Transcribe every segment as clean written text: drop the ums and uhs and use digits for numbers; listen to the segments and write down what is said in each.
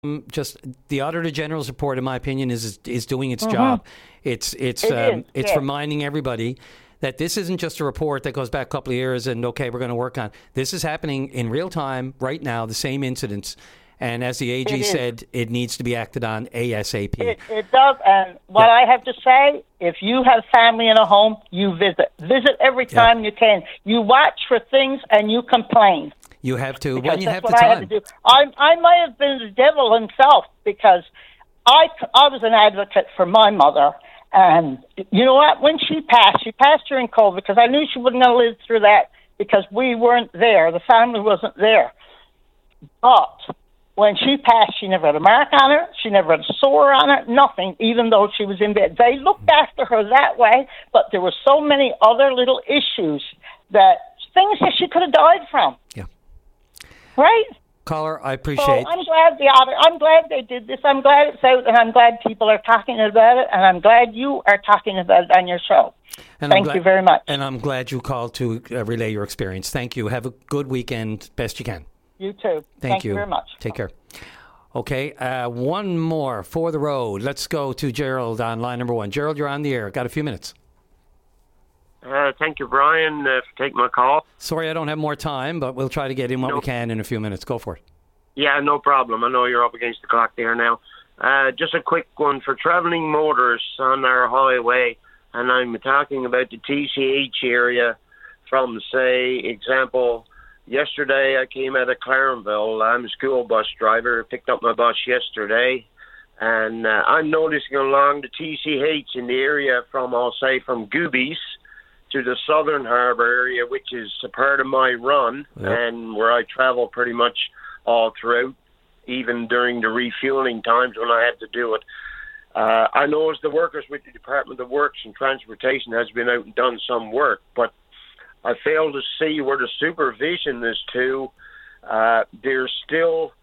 just the Auditor General's report, in my opinion, is doing its job. It's reminding everybody that this isn't just a report that goes back a couple of years and, okay, we're going to work on. This is happening in real time right now, the same incidents. And as the AG said, it needs to be acted on ASAP. It does. And what I have to say, if you have family in a home, you visit. Visit every time you can. You watch for things and you complain. You have to. Because when you have the I time. had to do. I might have been the devil himself because I was an advocate for my mother. And you know what? When she passed during COVID because I knew she wouldn't have lived through that because we weren't there. The family wasn't there. But when she passed, she never had a mark on her. She never had a sore on her, nothing, even though she was in bed. They looked after her that way, but there were so many other little issues things that she could have died from. Yeah. Right? Caller, I appreciate. So I'm glad they did this. I'm glad it's out, and I'm glad people are talking about it, and I'm glad you are talking about it on your show. And Thank you very much. And I'm glad you called to relay your experience. Thank you. Have a good weekend, best you can. You too. Thank you very much. Take care. Okay, one more for the road. Let's go to Gerald on line number 1. Gerald, you're on the air. Got a few minutes. Thank you, Brian, for taking my call. Sorry I don't have more time, but we'll try to get in what we can in a few minutes. Go for it. Yeah, no problem. I know you're up against the clock there now. Just a quick one for travelling motorists on our highway, and I'm talking about the TCH area from, say, example, yesterday I came out of Clarenville. I'm a school bus driver, picked up my bus yesterday, and I'm noticing along the TCH in the area from, I'll say, from Goobies to the Southern Harbour area, which is a part of my run, and where I travel pretty much all throughout, even during the refueling times when I had to do it. I know as the workers with the Department of Works and Transportation has been out and done some work, but I fail to see where the supervision is to. There's still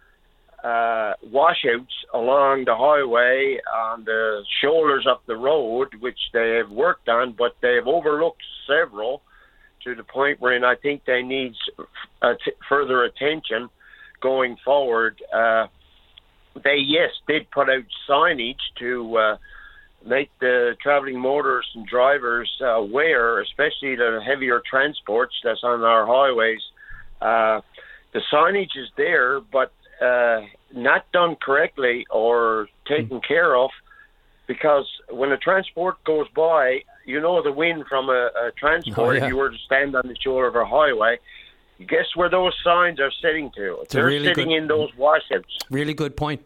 washouts along the highway on the shoulders of the road, which they have worked on, but they have overlooked several to the point wherein I think they need further attention going forward. They did put out signage to make the traveling motorists and drivers aware, especially the heavier transports that's on our highways. The signage is there, but not done correctly or taken care of, because when a transport goes by, you know the wind from a transport, if you were to stand on the shoulder of a highway, guess where those signs are sitting to? They're really sitting in those washouts. Really good point.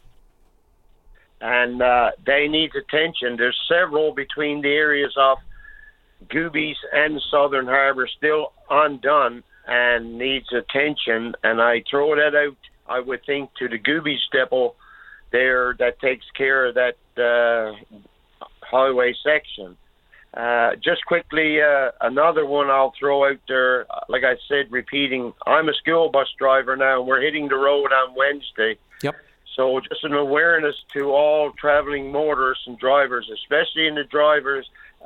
And they need attention. There's several between the areas of Goobies and Southern Harbour still undone and needs attention. And I throw that out, I would think, to the Goobies depot there that takes care of that highway section. Just quickly, another one I'll throw out there, like I said, repeating, I'm a school bus driver now, and we're hitting the road on Wednesday. Yep. So just an awareness to all traveling motorists and drivers, especially in the drivers.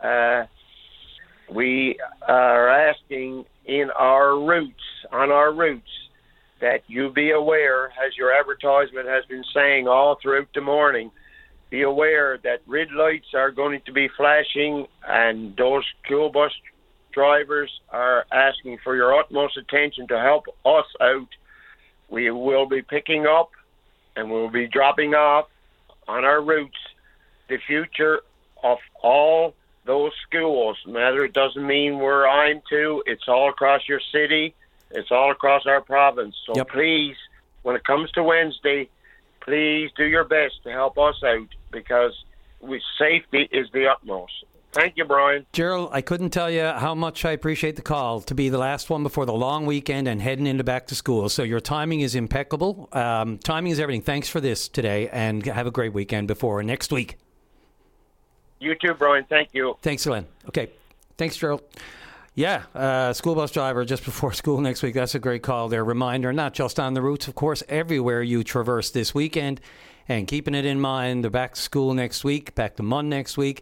We are asking on our routes, that you be aware, as your advertisement has been saying all throughout the morning, be aware that red lights are going to be flashing, and those school bus drivers are asking for your utmost attention to help us out. We will be picking up and we'll be dropping off on our routes the future of all those schools. It doesn't mean where I'm to. It's all across your city. It's all across our province. So please, when it comes to Wednesday, please do your best to help us out, because safety is the utmost. Thank you, Brian. Gerald, I couldn't tell you how much I appreciate the call to be the last one before the long weekend and heading into back to school. So your timing is impeccable. Timing is everything. Thanks for this today, and have a great weekend before next week. You too, Brian. Thank you. Thanks, Glenn. Okay. Thanks, Gerald. Yeah, school bus driver just before school next week. That's a great call there. Reminder, not just on the routes, of course, everywhere you traverse this weekend, and keeping it in mind, they're back to school next week, back to Mon next week.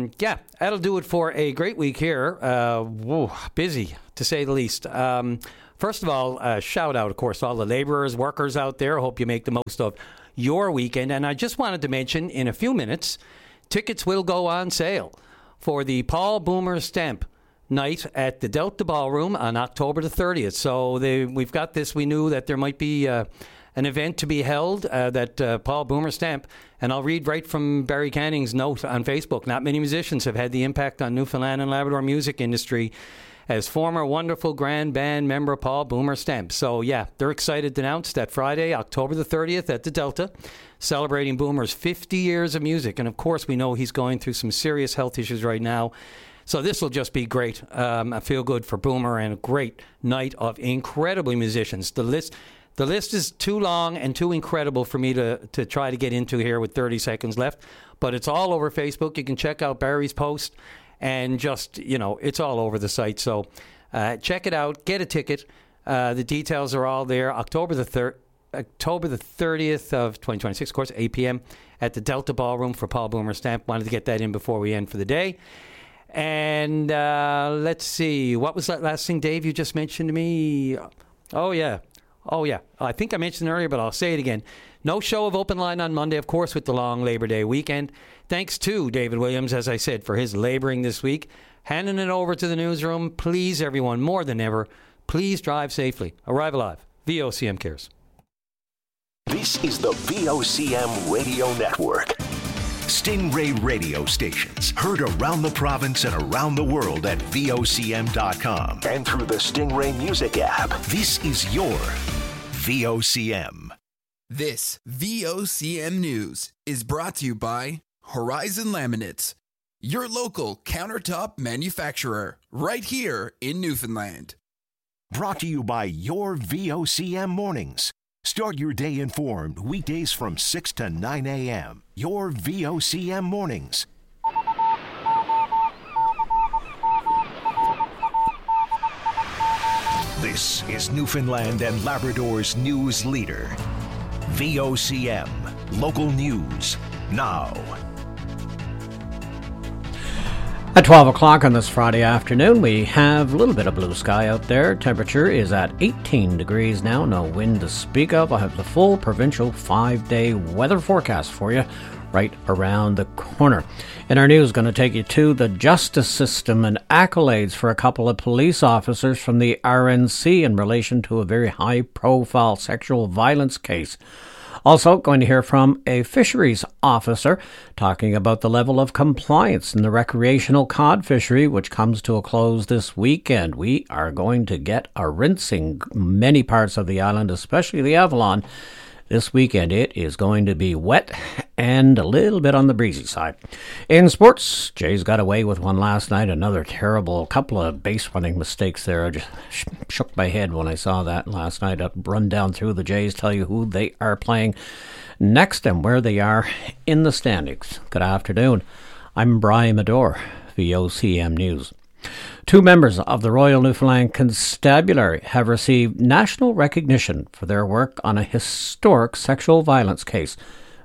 That'll do it for a great week here. Busy, to say the least. first of all, shout out, of course, to all the laborers, workers out there. Hope you make the most of your weekend. And I just wanted to mention, in a few minutes, tickets will go on sale for the Paul Boomer Stamp night at the Delta Ballroom on October the 30th. So we've got this. We knew that there might be an event to be held that Paul Boomer Stamp, and I'll read right from Barry Canning's note on Facebook. Not many musicians have had the impact on Newfoundland and Labrador music industry as former wonderful grand band member Paul Boomer Stamp. So, yeah, they're excited to announce that Friday, October the 30th at the Delta, celebrating Boomer's 50 years of music. And, of course, we know he's going through some serious health issues right now. So this will just be great. I feel good for Boomer, and a great night of incredible musicians. The list is too long and too incredible for me to try to get into here with 30 seconds left. But it's all over Facebook. You can check out Barry's post, and just, it's all over the site. So check it out. Get a ticket. The details are all there. October the 30th of 2026, of course, 8 p.m. at the Delta Ballroom for Paul Boomer Stamp. Wanted to get that in before we end for the day. And let's see. What was that last thing, Dave, you just mentioned to me? Oh, yeah. I think I mentioned it earlier, but I'll say it again. No show of Open Line on Monday, of course, with the long Labor Day weekend. Thanks to David Williams, as I said, for his laboring this week. Handing it over to the newsroom. Please, everyone, more than ever, please drive safely. Arrive alive. VOCM cares. This is the VOCM Radio Network. Stingray radio stations heard around the province and around the world at VOCM.com and through the Stingray Music app. This is your VOCM. This VOCM News is brought to you by Horizon Laminates, your local countertop manufacturer, right here in Newfoundland. Brought to you by your VOCM Mornings. Start your day informed weekdays from 6 to 9 a.m. Your VOCM Mornings. This is Newfoundland and Labrador's news leader. VOCM. Local news. Now. At 12 o'clock on this Friday afternoon, we have a little bit of blue sky out there. Temperature is at 18 degrees now, no wind to speak of. I have the full provincial 5-day weather forecast for you right around the corner. And our news is going to take you to the justice system and accolades for a couple of police officers from the RNC in relation to a very high-profile sexual violence case. Also, going to hear from a fisheries officer talking about the level of compliance in the recreational cod fishery, which comes to a close this weekend. We are going to get a rinsing many parts of the island, especially the Avalon. This weekend it is going to be wet and a little bit on the breezy side. In sports, Jays got away with one last night. Another terrible couple of base running mistakes there. I just shook my head when I saw that last night. I'll run down through the Jays, tell you who they are playing next and where they are in the standings. Good afternoon. I'm Brian Medore, VOCM News. 2 members of the Royal Newfoundland Constabulary have received national recognition for their work on a historic sexual violence case.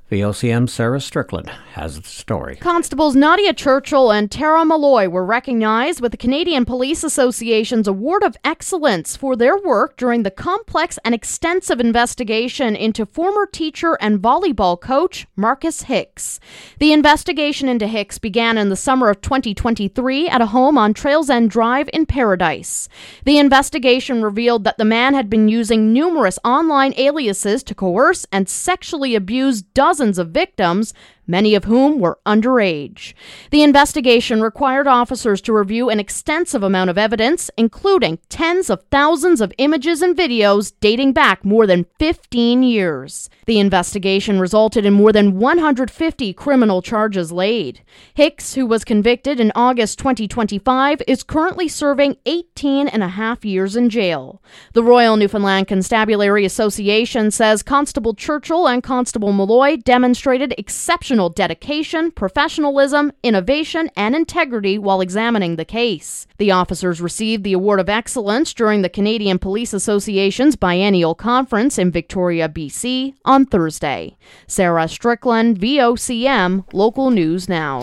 VOCM Sarah Strickland has the story. Constables Nadia Churchill and Tara Malloy were recognized with the Canadian Police Association's Award of Excellence for their work during the complex and extensive investigation into former teacher and volleyball coach Marcus Hicks. The investigation into Hicks began in the summer of 2023 at a home on Trails End Drive in Paradise. The investigation revealed that the man had been using numerous online aliases to coerce and sexually abuse dozens of victims, many of whom were underage. The investigation required officers to review an extensive amount of evidence, including tens of thousands of images and videos dating back more than 15 years. The investigation resulted in more than 150 criminal charges laid. Hicks, who was convicted in August 2025, is currently serving 18 and a half years in jail. The Royal Newfoundland Constabulary Association says Constable Churchill and Constable Malloy demonstrated exceptional dedication, professionalism, innovation, and integrity while examining the case. The officers received the Award of Excellence during the Canadian Police Association's biennial conference in Victoria, BC on Thursday. Sarah Strickland, VOCM, Local News Now.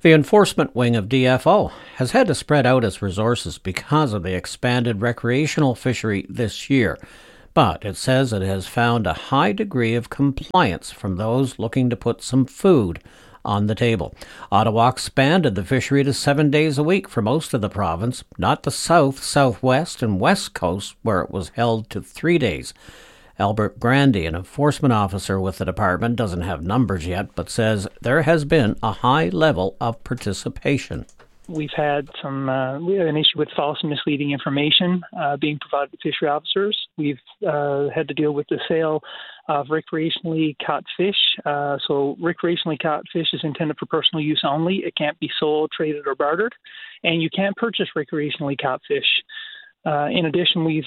The enforcement wing of DFO has had to spread out its resources because of the expanded recreational fishery this year. But it says it has found a high degree of compliance from those looking to put some food on the table. Ottawa expanded the fishery to 7 days a week for most of the province, not the south, southwest, and west coast, where it was held to 3 days. Albert Grandy, an enforcement officer with the department, doesn't have numbers yet, but says there has been a high level of participation. We've had an issue with false and misleading information being provided to fishery officers. We've had to deal with the sale of recreationally caught fish. So recreationally caught fish is intended for personal use only. It can't be sold, traded, or bartered, and you can't purchase recreationally caught fish. In addition, we've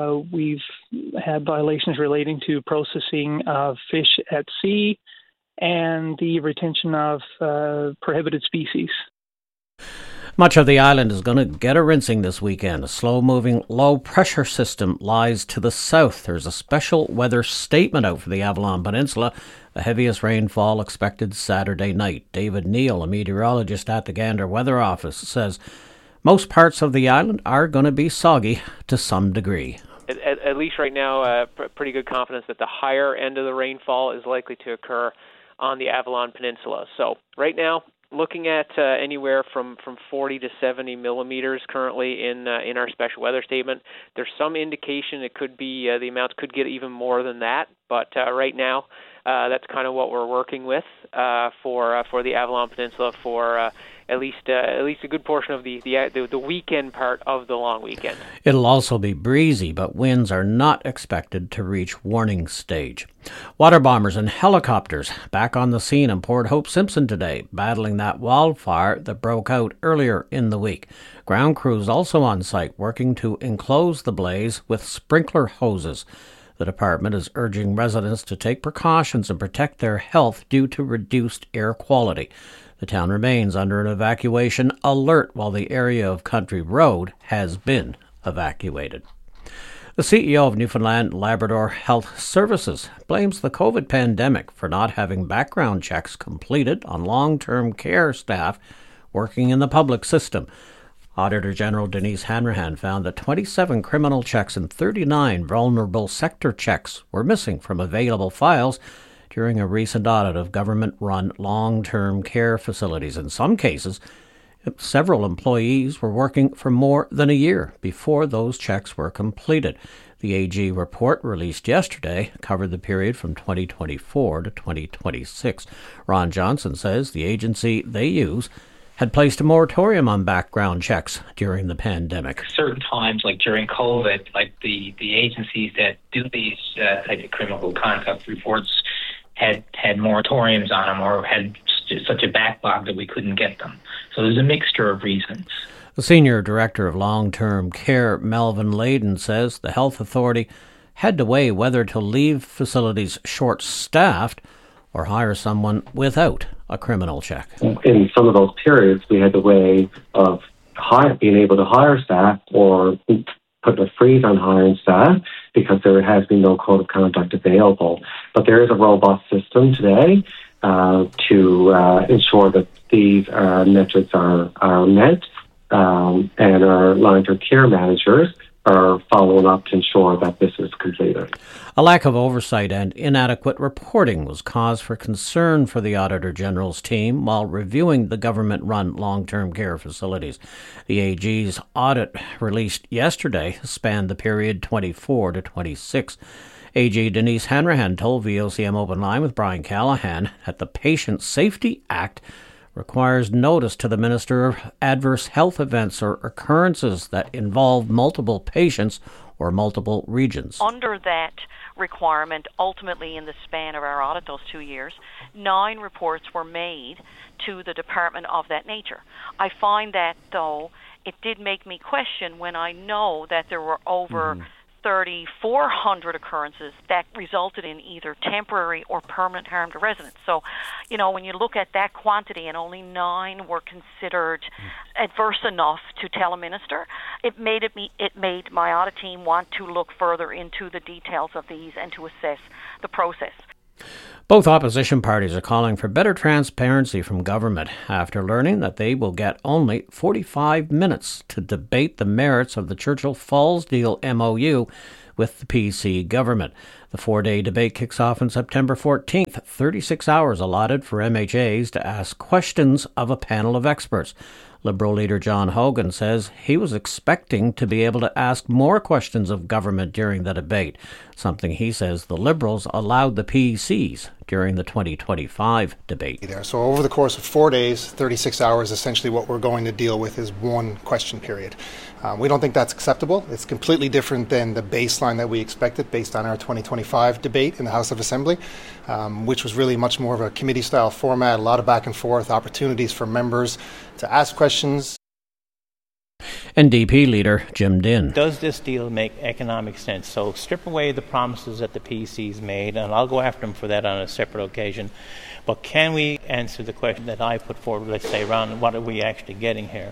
had violations relating to processing of fish at sea and the retention of prohibited species. Much of the island is going to get a rinsing this weekend. A slow-moving, low-pressure system lies to the south. There's a special weather statement out for the Avalon Peninsula. The heaviest rainfall expected Saturday night. David Neal, a meteorologist at the Gander Weather Office, says most parts of the island are going to be soggy to some degree. At least right now, pretty good confidence that the higher end of the rainfall is likely to occur on the Avalon Peninsula. So right now, looking at anywhere from 40 to 70 millimeters currently in our special weather statement. There's some indication it could be the amounts could get even more than that, but right now that's kind of what we're working with for the Avalon Peninsula for at least a good portion of the weekend part of the long weekend. It'll also be breezy, but winds are not expected to reach warning stage. Water bombers and helicopters back on the scene in Port Hope Simpson today, battling that wildfire that broke out earlier in the week. Ground crews also on site working to enclose the blaze with sprinkler hoses. The department is urging residents to take precautions and protect their health due to reduced air quality. The town remains under an evacuation alert while the area of Country Road has been evacuated. The CEO of Newfoundland Labrador Health Services blames the COVID pandemic for not having background checks completed on long-term care staff working in the public system. Auditor General Denise Hanrahan found that 27 criminal checks and 39 vulnerable sector checks were missing from available files during a recent audit of government-run long-term care facilities. In some cases, several employees were working for more than a year before those checks were completed. The AG report released yesterday covered the period from 2024 to 2026. Ron Johnson says the agency they use had placed a moratorium on background checks during the pandemic. Certain times, like during COVID, like the agencies that do these type of criminal conduct reports had moratoriums on them or had such a backlog that we couldn't get them. So there's a mixture of reasons. The Senior Director of Long-Term Care, Melvin Layden, says the health authority had to weigh whether to leave facilities short-staffed or hire someone without a criminal check. In some of those periods, we had the way of being able to hire staff or put a freeze on hiring staff because there has been no code of conduct available. But there is a robust system today to ensure that these metrics are met, and our long-term care managers are following up to ensure that this is completed. A lack of oversight and inadequate reporting was cause for concern for the Auditor General's team while reviewing the government-run long-term care facilities. The AG's audit released yesterday spanned the period 24 to 26. AG Denise Hanrahan told VOCM Open Line with Brian Callahan that the Patient Safety Act requires notice to the Minister of adverse health events or occurrences that involve multiple patients or multiple regions. Under that requirement, ultimately in the span of our audit, those 2 years, 9 reports were made to the department of that nature. I find that, though, it did make me question when I know that there were over 3,400 occurrences that resulted in either temporary or permanent harm to residents. So, when you look at that quantity and only 9 were considered adverse enough to tell a minister, it made my audit team want to look further into the details of these and to assess the process. Both opposition parties are calling for better transparency from government after learning that they will get only 45 minutes to debate the merits of the Churchill Falls deal MOU with the PC government. The 4-day debate kicks off on September 14th, 36 hours allotted for MHAs to ask questions of a panel of experts. Liberal leader John Hogan says he was expecting to be able to ask more questions of government during the debate, something he says the Liberals allowed the PCs during the 2025 debate. So over the course of 4 days, 36 hours, essentially what we're going to deal with is one question period. We don't think that's acceptable. It's completely different than the baseline that we expected based on our 2025 debate in the House of Assembly, which was really much more of a committee-style format, a lot of back and forth, opportunities for members to ask questions. NDP leader Jim Dinn. Does this deal make economic sense? So strip away the promises that the PCs made, and I'll go after them for that on a separate occasion. But can we answer the question that I put forward, let's say, around what are we actually getting here?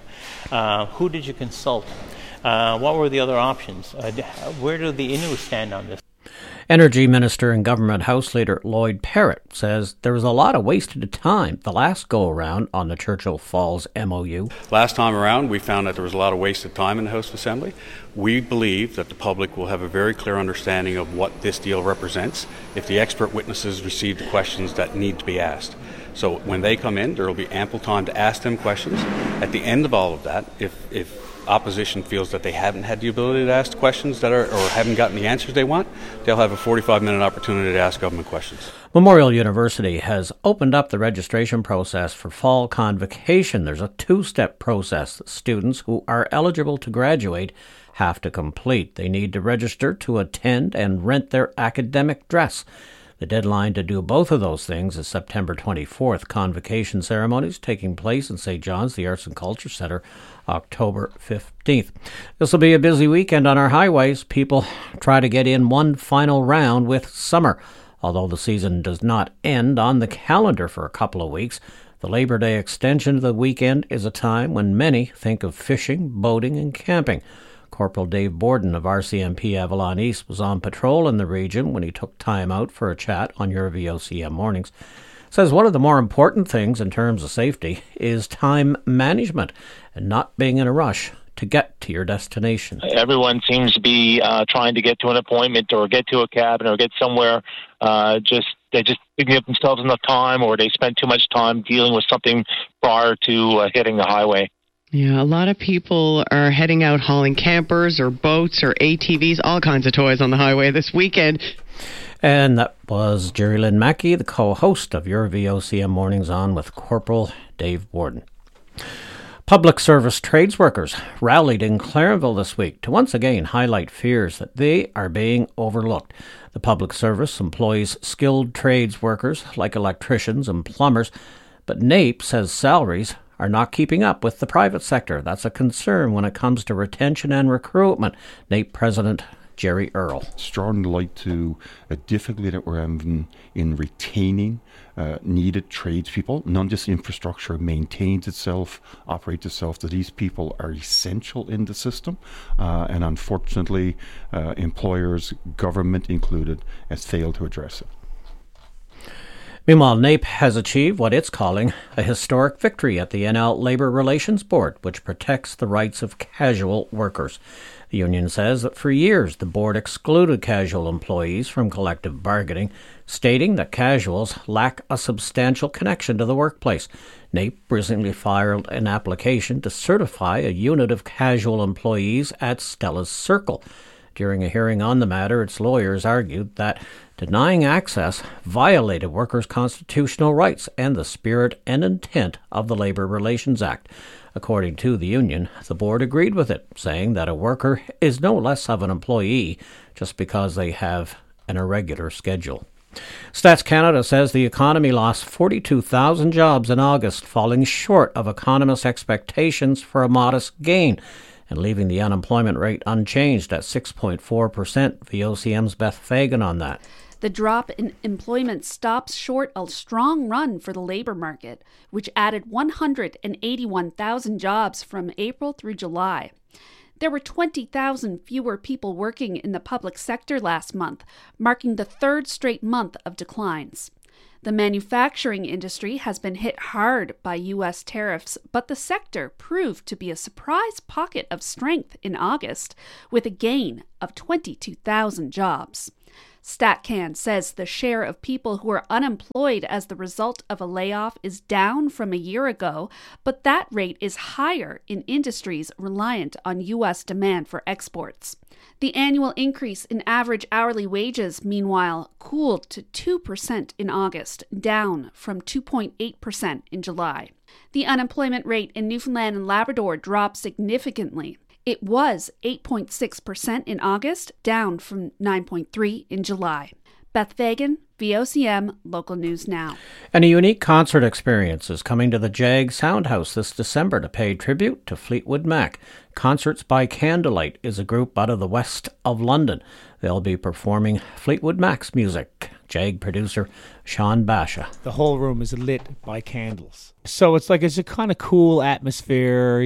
Who did you consult? What were the other options? Where do the Inuit stand on this? Energy Minister and Government House Leader Lloyd Parrott says there was a lot of wasted time the last go-around on the Churchill Falls MOU. Last time around, we found that there was a lot of wasted time in the House of Assembly. We believe that the public will have a very clear understanding of what this deal represents if the expert witnesses receive the questions that need to be asked. So when they come in, there will be ample time to ask them questions. At the end of all of that, if opposition feels that they haven't had the ability to ask questions that are, or haven't gotten the answers they want, they'll have a 45-minute opportunity to ask government questions. Memorial University has opened up the registration process for fall convocation. There's a two-step process that students who are eligible to graduate have to complete. They need to register to attend and rent their academic dress. The deadline to do both of those things is September 24th. Convocation ceremonies taking place in St. John's, the Arts and Culture Centre, October 15th. This will be a busy weekend on our highways. People try to get in one final round with summer. Although the season does not end on the calendar for a couple of weeks, the Labor Day extension of the weekend is a time when many think of fishing, boating, and camping. Corporal Dave Borden of RCMP Avalon East was on patrol in the region when he took time out for a chat on your VOCM mornings. Says one of the more important things in terms of safety is time management and not being in a rush to get to your destination. Everyone seems to be trying to get to an appointment or get to a cabin or get somewhere. They just didn't give themselves enough time, or they spent too much time dealing with something prior to hitting the highway. Yeah, a lot of people are heading out hauling campers or boats or ATVs, all kinds of toys on the highway this weekend. And that was Jerry Lynn Mackey, the co-host of your VOCM Mornings On with Corporal Dave Borden. Public service trades workers rallied in Clarenville this week to once again highlight fears that they are being overlooked. The public service employs skilled trades workers like electricians and plumbers, but NAPE says salaries are not keeping up with the private sector. That's a concern when it comes to retention and recruitment. NAPE President Jerry Earle. It's drawing light to a difficulty that we're having in retaining needed tradespeople. None of this infrastructure maintains itself, operates itself, that these people are essential in the system. And unfortunately, employers, government included, has failed to address it. Meanwhile, NAPE has achieved what it's calling a historic victory at the NL Labour Relations Board, which protects the rights of casual workers. The union says that for years the board excluded casual employees from collective bargaining, stating that casuals lack a substantial connection to the workplace. NAPE recently filed an application to certify a unit of casual employees at Stella's Circle. During a hearing on the matter, its lawyers argued that denying access violated workers' constitutional rights and the spirit and intent of the Labour Relations Act. According to the union, the board agreed with it, saying that a worker is no less of an employee just because they have an irregular schedule. Stats Canada says the economy lost 42,000 jobs in August, falling short of economists' expectations for a modest gain, and leaving the unemployment rate unchanged at 6.4%. VOCM's Beth Fagan on that. The drop in employment stops short a strong run for the labor market, which added 181,000 jobs from April through July. There were 20,000 fewer people working in the public sector last month, marking the third straight month of declines. The manufacturing industry has been hit hard by U.S. tariffs, but the sector proved to be a surprise pocket of strength in August, with a gain of 22,000 jobs. StatCan says the share of people who are unemployed as the result of a layoff is down from a year ago, but that rate is higher in industries reliant on U.S. demand for exports. The annual increase in average hourly wages, meanwhile, cooled to 2% in August, down from 2.8% in July. The unemployment rate in Newfoundland and Labrador dropped significantly. It was 8.6% in August, down from 9.3% in July. Beth Fagan, VOCM, Local News Now. And a unique concert experience is coming to the Jag Soundhouse this December to pay tribute to Fleetwood Mac. Concerts by Candlelight is a group out of the west of London. They'll be performing Fleetwood Mac's music. Jag producer Sean Basha. The whole room is lit by candles. So it's a kind of cool atmosphere,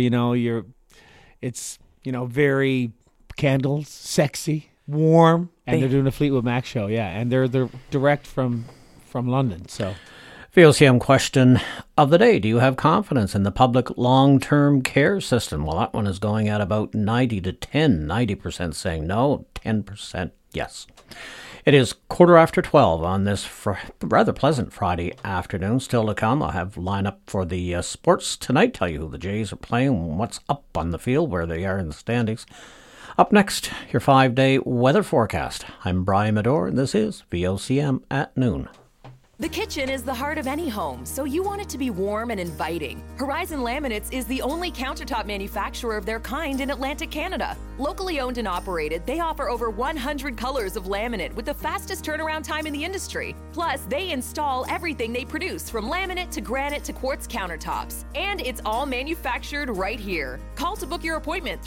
it's very candles, sexy, warm, and they're doing a Fleetwood Mac show, and they're direct from London. So, VOCM question of the day: do you have confidence in the public long-term care system? Well, that one is going at about 90 to 10. 90% saying no, 10% yes. It is 12:15 on this rather pleasant Friday afternoon. Still to come, I'll have lineup for the sports tonight, tell you who the Jays are playing, what's up on the field, where they are in the standings. Up next, your 5-day weather forecast. I'm Brian Medore, and this is VOCM at noon. The kitchen is the heart of any home, so you want it to be warm and inviting. Horizon Laminates is the only countertop manufacturer of their kind in Atlantic Canada. Locally owned and operated, they offer over 100 colors of laminate with the fastest turnaround time in the industry. Plus, they install everything they produce, from laminate to granite to quartz countertops. And it's all manufactured right here. Call to book your appointment,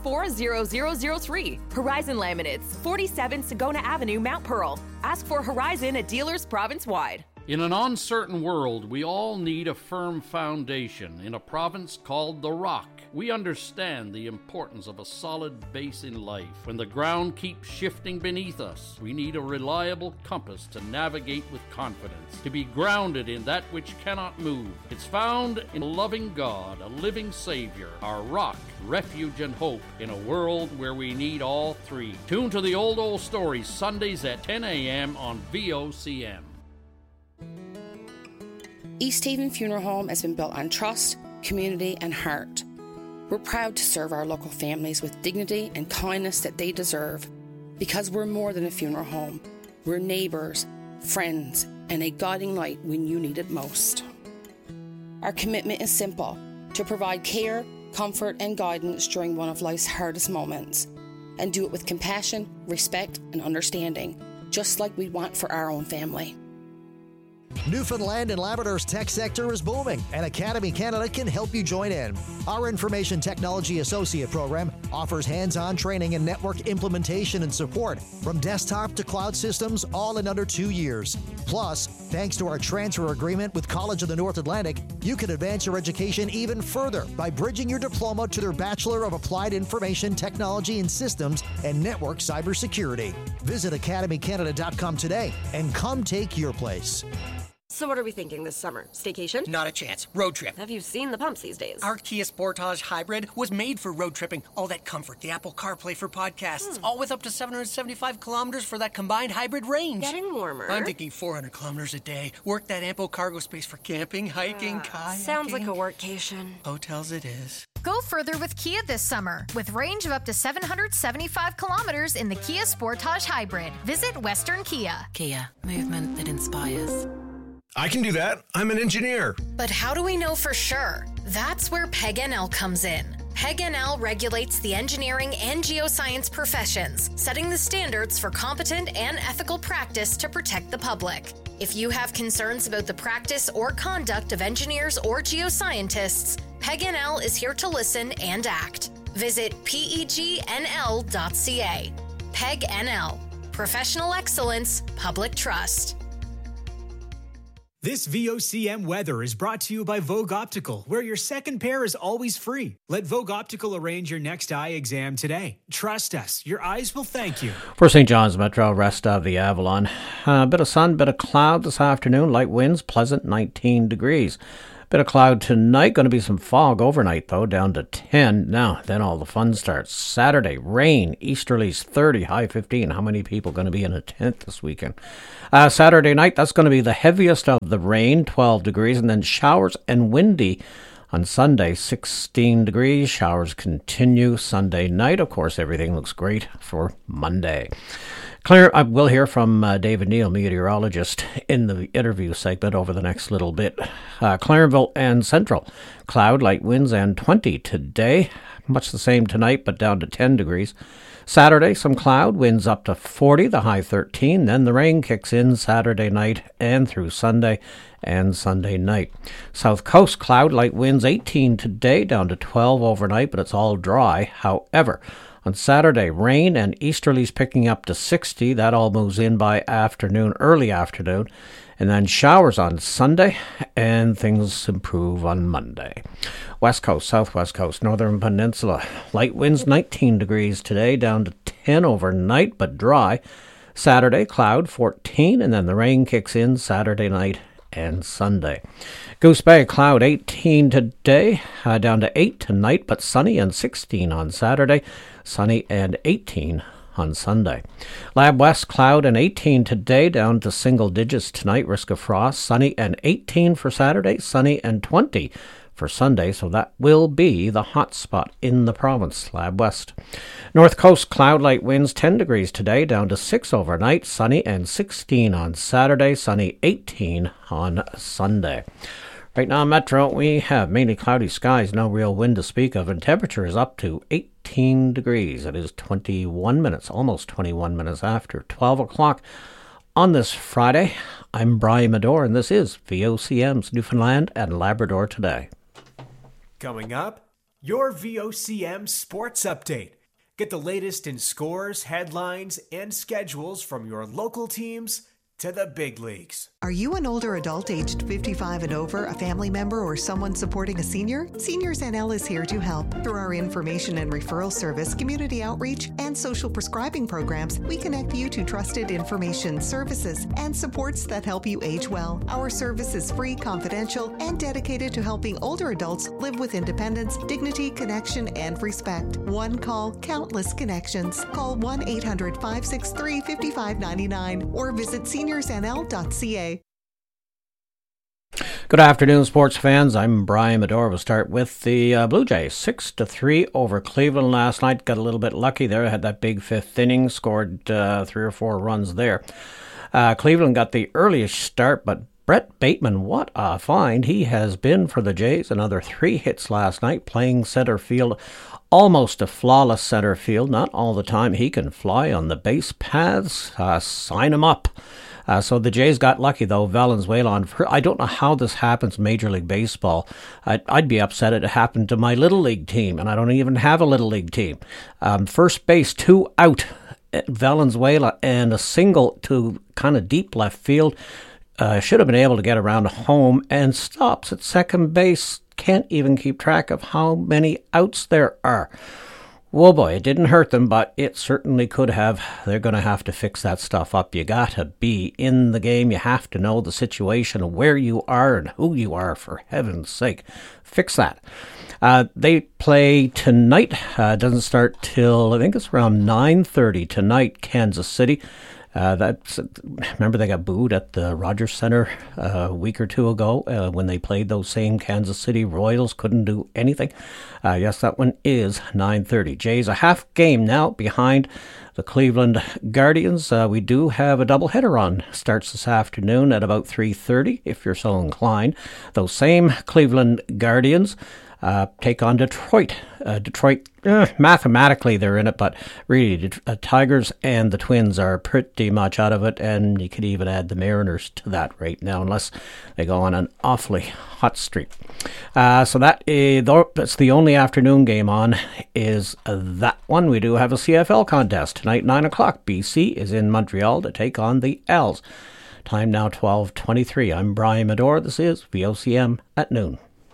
364-0003. Horizon Laminates, 47 Sagona Avenue, Mount Pearl. Ask for Horizon at dealers province-wide. In an uncertain world, we all need a firm foundation in a province called the Rock. We understand the importance of a solid base in life. When the ground keeps shifting beneath us, we need a reliable compass to navigate with confidence, to be grounded in that which cannot move. It's found in a loving God, a living Savior, our rock, refuge, and hope in a world where we need all three. Tune to the Old Stories Sundays at 10 a.m. on VOCM. East Haven Funeral Home has been built on trust, community, and heart. We're proud to serve our local families with dignity and kindness that they deserve, because we're more than a funeral home. We're neighbours, friends, and a guiding light when you need it most. Our commitment is simple: to provide care, comfort, and guidance during one of life's hardest moments, and do it with compassion, respect, and understanding, just like we'd want for our own family. Newfoundland and Labrador's tech sector is booming, and Academy Canada can help you join in. Our Information Technology Associate program offers hands-on training and network implementation and support from desktop to cloud systems, all in under 2 years. Plus, thanks to our transfer agreement with College of the North Atlantic, you can advance your education even further by bridging your diploma to their Bachelor of Applied Information Technology and Systems and Network Cybersecurity. Visit academycanada.com today and come take your place. So what are we thinking this summer? Staycation? Not a chance. Road trip. Have you seen the pumps these days? Our Kia Sportage Hybrid was made for road tripping. All that comfort, the Apple CarPlay for podcasts, all with up to 775 kilometers for that combined hybrid range. Getting warmer. I'm thinking 400 kilometers a day. Work that ample cargo space for camping, hiking, kayaking. Sounds like a workcation. Hotels it is. Go further with Kia this summer with range of up to 775 kilometers in the Kia Sportage Hybrid. Visit Western Kia. Kia, movement that inspires. I can do that. I'm an engineer. But how do we know for sure? That's where PEG-NL comes in. PEG-NL regulates the engineering and geoscience professions, setting the standards for competent and ethical practice to protect the public. If you have concerns about the practice or conduct of engineers or geoscientists, PEG-NL is here to listen and act. Visit pegnl.ca. PEG-NL. Professional excellence, public trust. This VOCM weather is brought to you by Vogue Optical, where your second pair is always free. Let Vogue Optical arrange your next eye exam today. Trust us, your eyes will thank you. For St. John's Metro, rest of the Avalon. A bit of sun, bit of cloud this afternoon. Light winds, pleasant 19 degrees. Bit of cloud tonight. Going to be some fog overnight, though, down to 10. Now, then all the fun starts. Saturday, rain, easterlies 30, high 15. How many people going to be in a tent this weekend? Saturday night, that's going to be the heaviest of the rain, 12 degrees, and then showers and windy on Sunday, 16 degrees. Showers continue Sunday night. Of course, everything looks great for Monday. We'll hear from David Neal, meteorologist, in the interview segment over the next little bit. Clarenville and Central, cloud, light winds, and 20 today. Much the same tonight, but down to 10 degrees. Saturday, some cloud, winds up to 40, the high 13. Then the rain kicks in Saturday night and through Sunday and Sunday night. South Coast, cloud, light winds, 18 today, down to 12 overnight, but it's all dry. However, on Saturday, rain and easterlies picking up to 60. That all moves in by afternoon, early afternoon. And then showers on Sunday, and things improve on Monday. West Coast, Southwest Coast, Northern Peninsula. Light winds, 19 degrees today, down to 10 overnight, but dry. Saturday, cloud, 14, and then the rain kicks in Saturday night and Sunday. Goose Bay, cloud, 18 today, down to 8 tonight, but sunny, and 16 on Saturday. Sunny and 18 on Sunday. Lab West, cloud and 18 today, down to single digits tonight, risk of frost. Sunny and 18 for Saturday, sunny and 20 for Sunday, so that will be the hot spot in the province, Lab West. North Coast, cloud, light winds, 10 degrees today, down to 6 overnight, sunny and 16 on Saturday, sunny 18 on Sunday. Right now, Metro, we have mainly cloudy skies, no real wind to speak of, and temperature is up to 18 degrees. It is 21 minutes, almost 21 minutes after 12 o'clock on this Friday. I'm Brian Medore, and this is VOCM's Newfoundland and Labrador Today. Coming up, your VOCM Sports Update. Get the latest in scores, headlines, and schedules from your local teams to the big leagues. Are you an older adult aged 55 and over, a family member, or someone supporting a senior? Seniors NL is here to help. Through our information and referral service, community outreach, and social prescribing programs, we connect you to trusted information, services, and supports that help you age well. Our service is free, confidential, and dedicated to helping older adults live with independence, dignity, connection, and respect. One call, countless connections. Call 1-800-563-5599 or visit seniorsnl.ca. Good afternoon, sports fans. I'm Brian Medore. We'll start with the Blue Jays. 6-3 over Cleveland last night. Got a little bit lucky there. Had that big fifth inning. Scored 3 or 4 runs there. Cleveland got the earliest start, but Brett Bateman, what a find he has been for the Jays. Another 3 hits last night, playing center field. Almost a flawless center field. Not all the time he can fly on the base paths. Sign him up. So the Jays got lucky, though. Valenzuela, I don't know how this happens in Major League Baseball. I'd be upset it happened to my Little League team, and I don't even have a Little League team. First base, 2 out, Valenzuela, and a single to kind of deep left field. Should have been able to get around home, and stops at second base. Can't even keep track of how many outs there are. Whoa, boy, it didn't hurt them, but it certainly could have. They're going to have to fix that stuff up. You got to be in the game. You have to know the situation, where you are and who you are, for heaven's sake. Fix that. They play tonight. Doesn't start till, I think it's around 9:30 tonight, Kansas City. Remember they got booed at the Rogers Center a week or 2 ago when they played those same Kansas City Royals, couldn't do anything. Yes, that one is 9:30. Jays a half game now behind the Cleveland Guardians. We do have a doubleheader on. Starts this afternoon at about 3:30 if you're so inclined. Those same Cleveland Guardians take on Detroit. Detroit, mathematically they're in it, but really Tigers and the Twins are pretty much out of it, and you could even add the Mariners to that right now, unless they go on an awfully hot streak. So that's the only afternoon game on, is that one. We do have a CFL contest tonight, 9 o'clock. BC is in Montreal to take on the Els. Time now 12:23. I'm Brian Medore. This is VOCM at noon.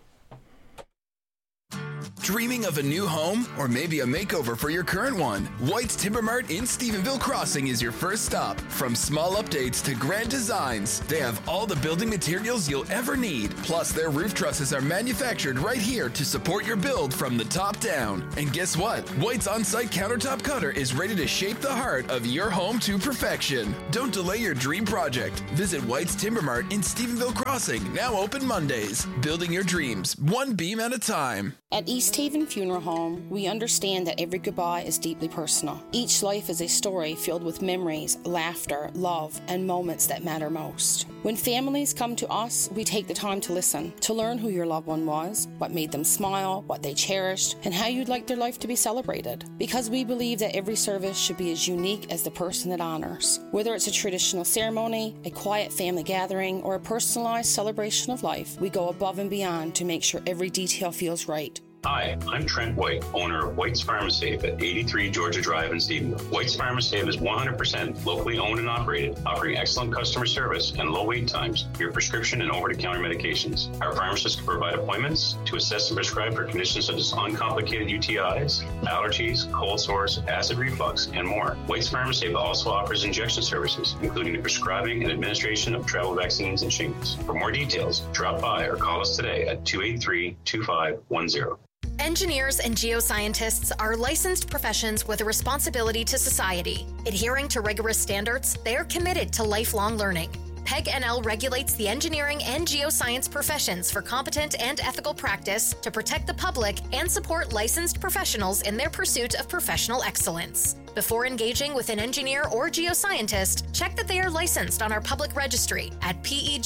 Dreaming of a new home or maybe a makeover for your current one? White's Timber Mart in Stephenville Crossing is your first stop. From small updates to grand designs, they have all the building materials you'll ever need. Plus, their roof trusses are manufactured right here to support your build from the top down. And guess what? White's on-site countertop cutter is ready to shape the heart of your home to perfection. Don't delay your dream project. Visit White's Timber Mart in Stephenville Crossing, now open Mondays. Building your dreams, one beam at a time. At East Haven Funeral Home, we understand that every goodbye is deeply personal. Each life is a story filled with memories, laughter, love, and moments that matter most. When families come to us, we take the time to listen, to learn who your loved one was, what made them smile, what they cherished, and how you'd like their life to be celebrated. Because we believe that every service should be as unique as the person it honors. Whether it's a traditional ceremony, a quiet family gathering, or a personalized celebration of life, we go above and beyond to make sure every detail feels right. Hi, I'm Trent White, owner of White's Farm & Save at 83 Georgia Drive in Stephenville. White's Farm & Save is 100% locally owned and operated, offering excellent customer service and low wait times for your prescription and over-the-counter medications. Our pharmacists can provide appointments to assess and prescribe for conditions such as uncomplicated UTIs, allergies, cold sores, acid reflux, and more. White's Farm & Save also offers injection services, including the prescribing and administration of travel vaccines and shingles. For more details, drop by or call us today at 283-2510. Engineers and geoscientists are licensed professions with a responsibility to society. Adhering to rigorous standards, they are committed to lifelong learning. PEG NL regulates the engineering and geoscience professions for competent and ethical practice to protect the public and support licensed professionals in their pursuit of professional excellence. Before engaging with an engineer or geoscientist, check that they are licensed on our public registry at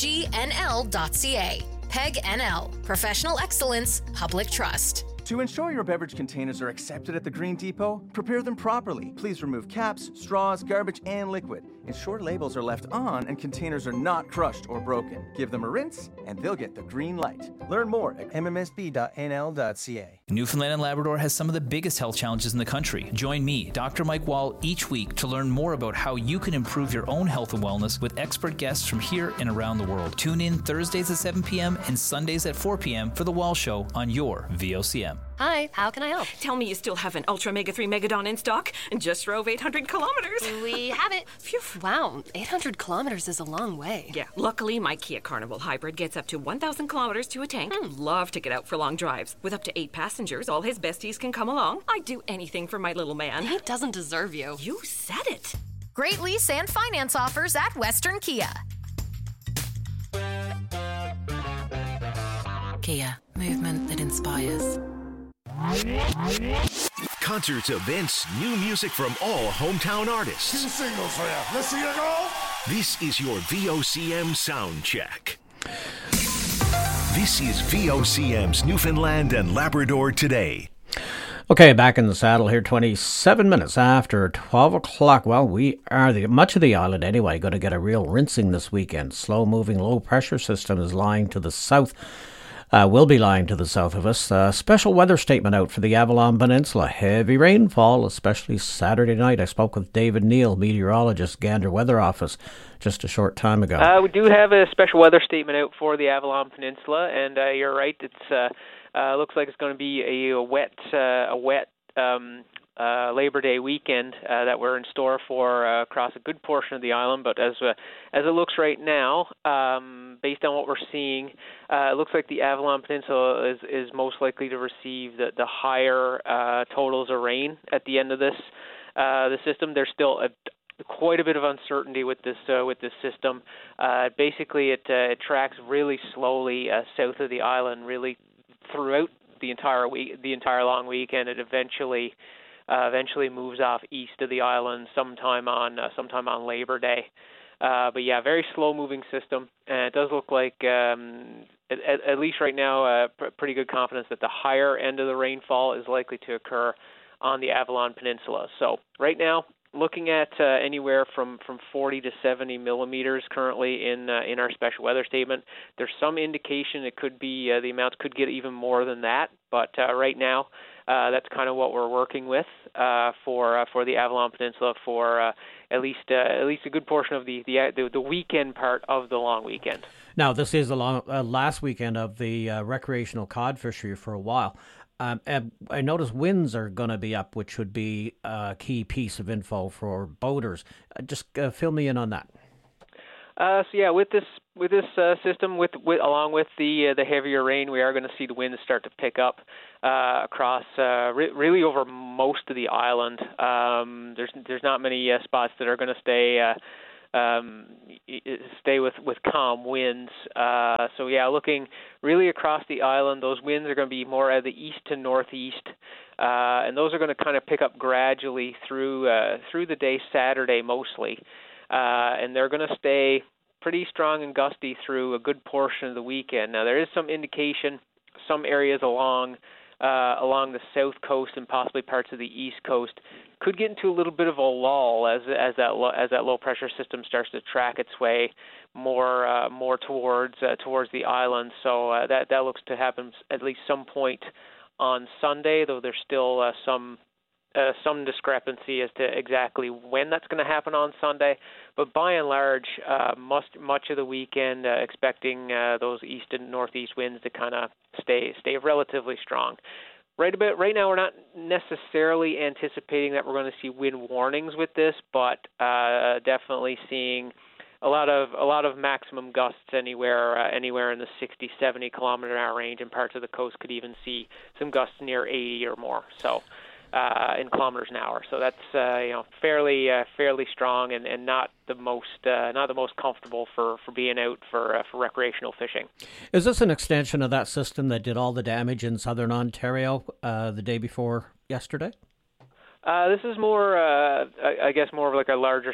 pegnl.ca. PEG NL, Professional Excellence, Public Trust. To ensure your beverage containers are accepted at the Green Depot, prepare them properly. Please remove caps, straws, garbage, and liquid. Ensure labels are left on and containers are not crushed or broken. Give them a rinse and they'll get the green light. Learn more at mmsb.nl.ca. Newfoundland and Labrador has some of the biggest health challenges in the country. Join me, Dr. Mike Wall, each week to learn more about how you can improve your own health and wellness with expert guests from here and around the world. Tune in Thursdays at 7 p.m. and Sundays at 4 p.m. for The Wall Show on your VOCM. Hi, how can I help? Tell me you still have an Ultra Mega 3 Megadon in stock and just drove 800 kilometers. We have it. Phew. Wow, 800 kilometers is a long way. Yeah, luckily my Kia Carnival Hybrid gets up to 1,000 kilometers to a tank. Love to get out for long drives. With up to 8 passengers, all his besties can come along. I'd do anything for my little man. He doesn't deserve you. You said it. Great lease and finance offers at Western Kia. Kia, movement that inspires. Concerts, events, new music from all hometown artists. 2 singles for you. Let's see you go. This is your VOCM sound check. This is VOCM's Newfoundland and Labrador Today. Okay, back in the saddle here, 27 minutes after 12 o'clock. Well, we are, much of the island anyway, going to get a real rinsing this weekend. Slow-moving low-pressure system is lying to the south. Will be lying to the south of us. Special weather statement out for the Avalon Peninsula. Heavy rainfall, especially Saturday night. I spoke with David Neal, meteorologist, Gander Weather Office, just a short time ago. We do have a special weather statement out for the Avalon Peninsula, and you're right. It's looks like it's going to be a wet Labor Day weekend that we're in store for across a good portion of the island. But as it looks right now, based on what we're seeing, it looks like the Avalon Peninsula is most likely to receive the higher totals of rain at the end of the system. There's still quite a bit of uncertainty with this system. Basically, it tracks really slowly south of the island, really throughout the entire long weekend. It eventually moves off east of the island sometime on Labor Day. But yeah, very slow-moving system, and it does look like, at least right now, pretty good confidence that the higher end of the rainfall is likely to occur on the Avalon Peninsula. So right now, looking at anywhere from 40 to 70 millimeters currently in our special weather statement. There's some indication it could be the amounts could get even more than that, but right now That's kind of what we're working with for the Avalon Peninsula for at least a good portion of the weekend part of the long weekend. Now, this is the last weekend of the recreational cod fishery for a while. I notice winds are going to be up, which would be a key piece of info for boaters. Just fill me in on that. With this system, along with the heavier rain, we are going to see the winds start to pick up across really over most of the island. There's not many spots that are going to stay with calm winds. Looking really across the island, those winds are going to be more at the east to northeast, and those are going to kind of pick up gradually through the day Saturday mostly. And they're going to stay pretty strong and gusty through a good portion of the weekend. Now, there is some indication some areas along the south coast and possibly parts of the east coast could get into a little bit of a lull as that low pressure system starts to track its way more towards the island. So that looks to happen at least some point on Sunday, though there's still some discrepancy as to exactly when that's going to happen on Sunday. But by and large, much of the weekend, expecting those east and northeast winds to kind of stay relatively strong. Right now, we're not necessarily anticipating that we're going to see wind warnings with this, but definitely seeing a lot of maximum gusts anywhere in the 60, 70 kilometer-an-hour range, and parts of the coast could even see some gusts near 80 or more. So. In kilometers an hour, so that's fairly strong and not the most comfortable for being out for recreational fishing. Is this an extension of that system that did all the damage in southern Ontario the day before yesterday? This is more, I guess, more of like a larger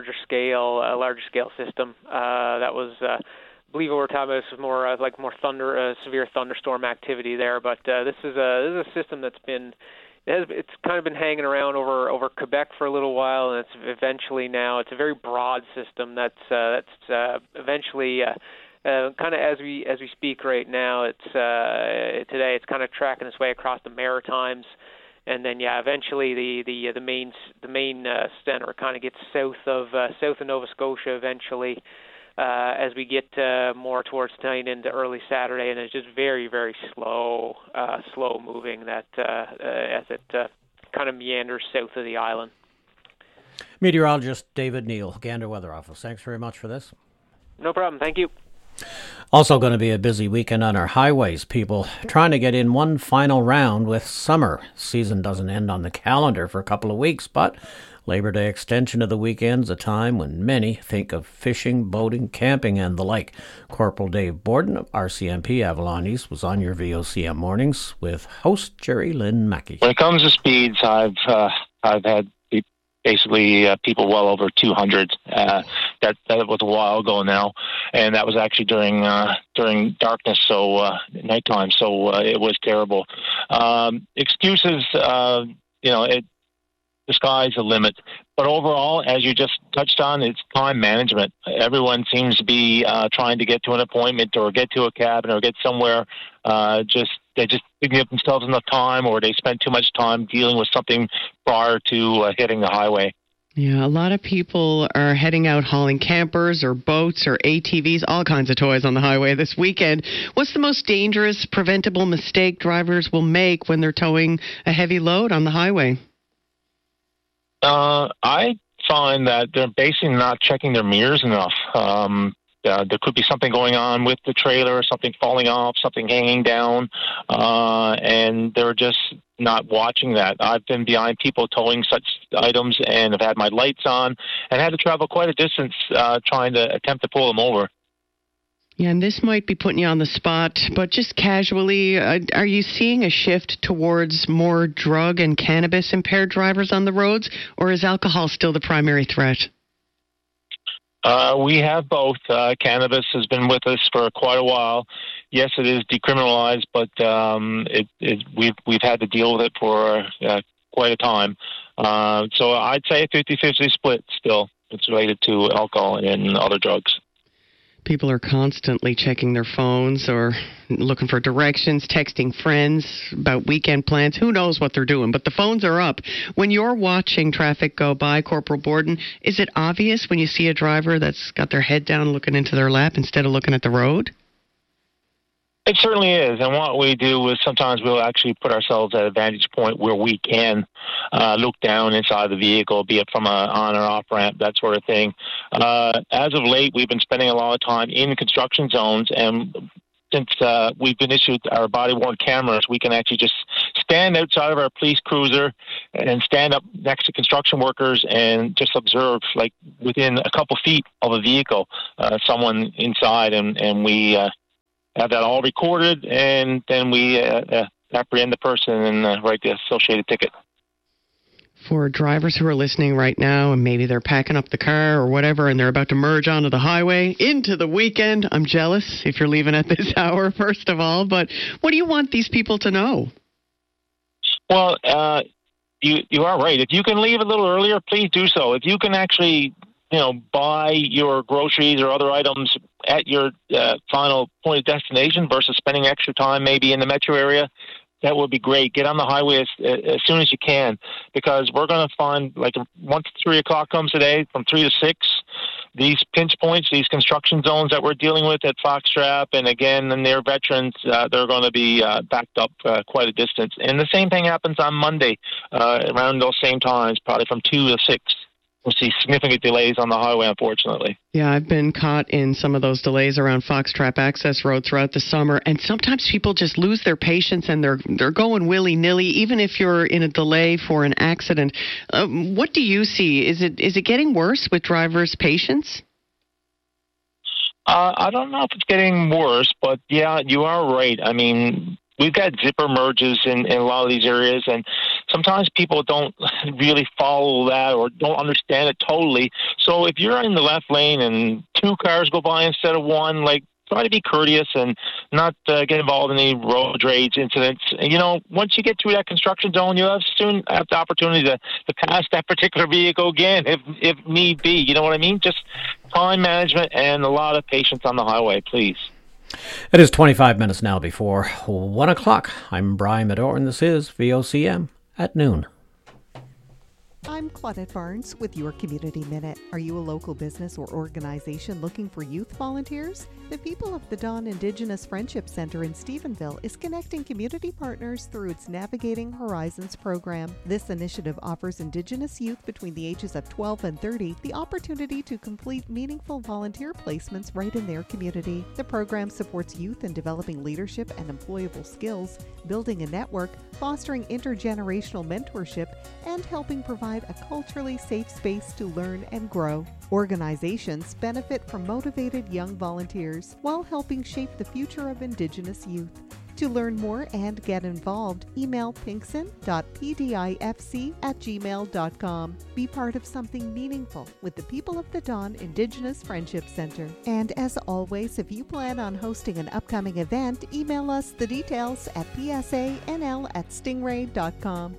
scale system that was. I believe over time this was more severe thunderstorm activity there, but this is a system that's been. It's kind of been hanging around over Quebec for a little while, and it's a very broad system that's eventually kind of as we speak right now. Today it's kind of tracking its way across the Maritimes, and then eventually the main center kind of gets south of Nova Scotia eventually. As we get more towards tonight into early Saturday, and it's just very, very slow moving as it kind of meanders south of the island. Meteorologist David Neal, Gander Weather Office. Thanks very much for this. No problem. Thank you. Also going to be a busy weekend on our highways. People trying to get in one final round with summer. Season doesn't end on the calendar for a couple of weeks, but Labor Day extension of the weekend's a time when many think of fishing, boating, camping, and the like. Corporal Dave Borden of RCMP Avalon East was on your VOCM mornings with host Jerry Lynn Mackey. When it comes to speeds, I've had basically people well over 200. That was a while ago now, and that was actually during darkness, so nighttime. So it was terrible. Excuses, the sky's the limit. But overall, as you just touched on, it's time management. Everyone seems to be trying to get to an appointment or get to a cabin or get somewhere. They just didn't give themselves enough time, or they spent too much time dealing with something prior to hitting the highway. Yeah, a lot of people are heading out hauling campers or boats or ATVs, all kinds of toys on the highway this weekend. What's the most dangerous, preventable mistake drivers will make when they're towing a heavy load on the highway? I find that they're basically not checking their mirrors enough. There could be something going on with the trailer, something falling off, something hanging down, and they're just not watching that. I've been behind people towing such items and have had my lights on and had to travel quite a distance trying to attempt to pull them over. Yeah, and this might be putting you on the spot, but just casually, are you seeing a shift towards more drug and cannabis-impaired drivers on the roads, or is alcohol still the primary threat? We have both. Cannabis has been with us for quite a while. Yes, it is decriminalized, but we've had to deal with it for quite a time. So I'd say a 50-50 split still. It's related to alcohol and other drugs. People are constantly checking their phones or looking for directions, texting friends about weekend plans. Who knows what they're doing, but the phones are up. When you're watching traffic go by, Corporal Borden, is it obvious when you see a driver that's got their head down looking into their lap instead of looking at the road? It certainly is, and what we do is sometimes we'll actually put ourselves at a vantage point where we can look down inside the vehicle, be it from an on or off ramp, that sort of thing. As of late, we've been spending a lot of time in construction zones, and since we've been issued our body-worn cameras, we can actually just stand outside of our police cruiser and stand up next to construction workers and just observe, like within a couple feet of a vehicle, someone inside, and we have that all recorded, and then we apprehend the person and write the associated ticket. For drivers who are listening right now and maybe they're packing up the car or whatever and they're about to merge onto the highway into the weekend, I'm jealous if you're leaving at this hour, first of all, but what do you want these people to know? Well, you are right. If you can leave a little earlier, please do so. If you can actually buy your groceries or other items at your final point of destination versus spending extra time maybe in the metro area, that would be great. Get on the highway as soon as you can, because we're going to find, like, once 3 o'clock comes today, from 3 to 6, these pinch points, these construction zones that we're dealing with at Foxtrap, and again, near Veterans, they're going to be backed up quite a distance. And the same thing happens on Monday around those same times, probably from 2 to 6. We'll see significant delays on the highway, unfortunately. Yeah, I've been caught in some of those delays around Foxtrap Access Road throughout the summer, and sometimes people just lose their patience and they're going willy-nilly, even if you're in a delay for an accident. What do you see? Is it getting worse with drivers' patience? I don't know if it's getting worse, but yeah, you are right. I mean, we've got zipper merges in a lot of these areas, and sometimes people don't really follow that or don't understand it totally. So if you're in the left lane and 2 cars go by instead of 1, like, try to be courteous and not get involved in any road rage incidents. And, once you get through that construction zone, you soon have the opportunity to pass that particular vehicle again if need be. You know what I mean? Just time management and a lot of patience on the highway, please. It is 25 minutes now before 1 o'clock. I'm Brian Medore, and this is VOCM at noon. I'm Claudette Barnes with your Community Minute. Are you a local business or organization looking for youth volunteers? The People of the Dawn Indigenous Friendship Center in Stephenville is connecting community partners through its Navigating Horizons program. This initiative offers Indigenous youth between the ages of 12 and 30 the opportunity to complete meaningful volunteer placements right in their community. The program supports youth in developing leadership and employable skills, building a network, fostering intergenerational mentorship, and helping provide a culturally safe space to learn and grow. Organizations benefit from motivated young volunteers while helping shape the future of Indigenous youth. To learn more and get involved, email pinkson.pdifc@gmail.com. Be part of something meaningful with the People of the Dawn Indigenous Friendship Center. And as always, if you plan on hosting an upcoming event, email us the details at psanl@stingray.com.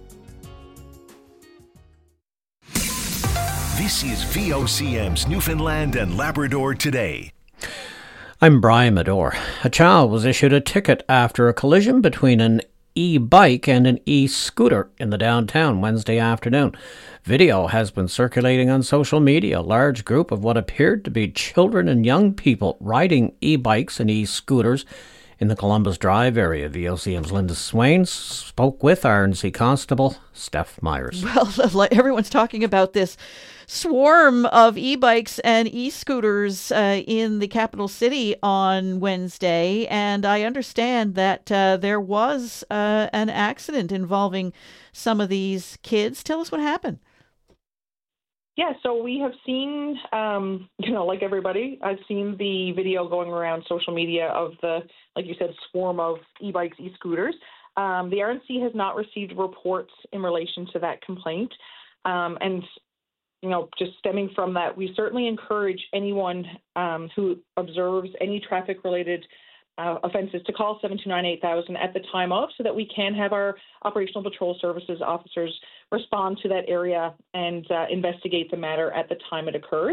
This is VOCM's Newfoundland and Labrador Today. I'm Brian Medore. A child was issued a ticket after a collision between an e-bike and an e-scooter in the downtown Wednesday afternoon. Video has been circulating on social media. A large group of what appeared to be children and young people riding e-bikes and e-scooters in the Columbus Drive area. VOCM's Linda Swain spoke with RNC Constable Steph Myers. Well, everyone's talking about this swarm of e-bikes and e-scooters in the capital city on Wednesday, and I understand that there was an accident involving some of these kids. Tell us what happened. Yeah, so we have seen, like everybody, I've seen the video going around social media of the, like you said, swarm of e-bikes, e-scooters. The RNC has not received reports in relation to that complaint. And, just stemming from that, we certainly encourage anyone who observes any traffic-related offenses to call 729-8000 at the time of, so that we can have our Operational Patrol Services officers respond to that area and investigate the matter at the time it occurs.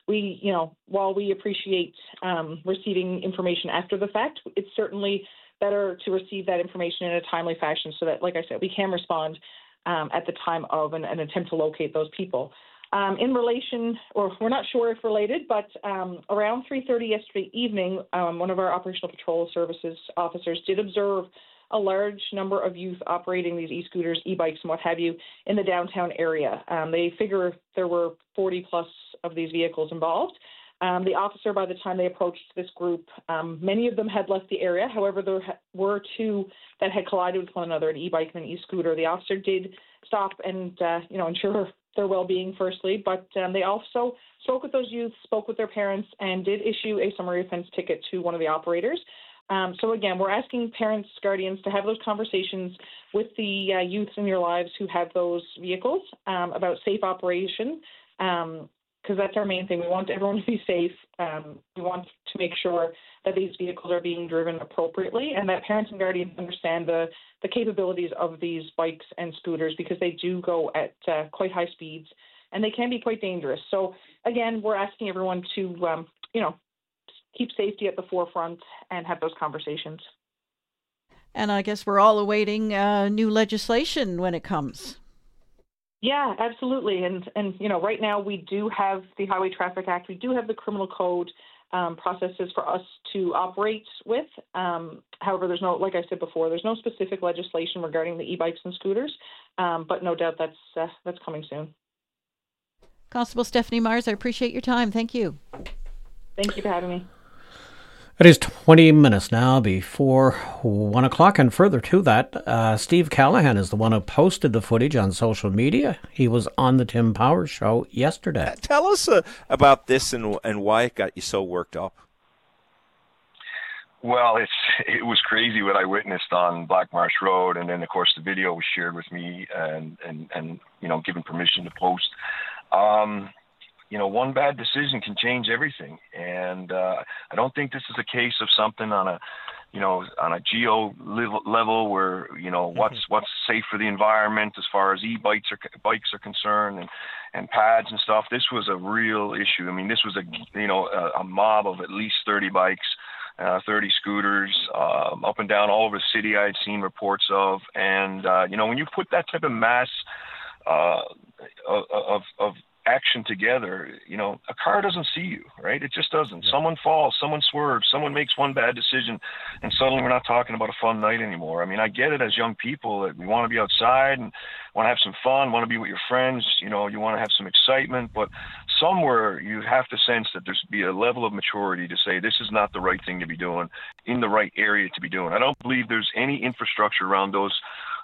we, while we appreciate receiving information after the fact, it's certainly better to receive that information in a timely fashion so that, like I said, we can respond at the time of an attempt to locate those people. In relation, or we're not sure if related, but around 3:30 yesterday evening, one of our Operational Patrol Services officers did observe a large number of youth operating these e-scooters, e-bikes, and what have you in the downtown area. They figure there were 40 plus of these vehicles involved. The officer, by the time they approached this group, many of them had left the area. However, there were two that had collided with one another, an e-bike and an e-scooter. The officer did stop and, ensure their well-being firstly, but they also spoke with those youth, spoke with their parents, and did issue a summary offense ticket to one of the operators. So again, we're asking parents, guardians to have those conversations with the youths in your lives who have those vehicles about safe operation, because that's our main thing. We want everyone to be safe. We want to make sure that these vehicles are being driven appropriately and that parents and guardians understand the capabilities of these bikes and scooters, because they do go at quite high speeds and they can be quite dangerous. So again, we're asking everyone to, keep safety at the forefront and have those conversations. And I guess we're all awaiting new legislation when it comes. Yeah, absolutely. And right now we do have the Highway Traffic Act. We do have the criminal code processes for us to operate with. However, there's no, like I said before, there's no specific legislation regarding the e-bikes and scooters, but no doubt that's coming soon. Constable Stephanie Mars, I appreciate your time. Thank you. Thank you for having me. It is 20 minutes now before 1 o'clock, and further to that, Steve Callahan is the one who posted the footage on social media. He was on the Tim Powers Show yesterday. Tell us about this and why it got you so worked up. Well, it was crazy what I witnessed on Black Marsh Road, and then of course the video was shared with me and given permission to post. One bad decision can change everything, and I don't think this is a case of something on a geo level where what's safe for the environment as far as bikes are concerned and pads and stuff. This was a real issue. I mean, this was a mob of at least 30 bikes, 30 scooters, up and down all over the city. I had seen reports of, and when you put that type of mass of action together, a car doesn't see you, right? It just doesn't. Someone falls, someone swerves, someone makes one bad decision, and suddenly we're not talking about a fun night anymore. I mean, I get it as young people that we want to be outside and want to have some fun, want to be with your friends, you want to have some excitement, but somewhere you have to sense that there's be a level of maturity to say this is not the right thing to be doing in the right area to be doing. I don't believe there's any infrastructure around those